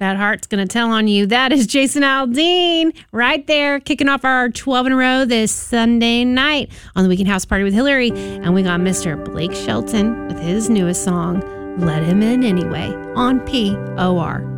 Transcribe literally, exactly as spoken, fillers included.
That heart's going to tell on you. That is Jason Aldean right there, kicking off our twelve in a row this Sunday night on the Weekend House Party with Hillary. And we got Mister Blake Shelton with his newest song, Let Him In Anyway, on P O R.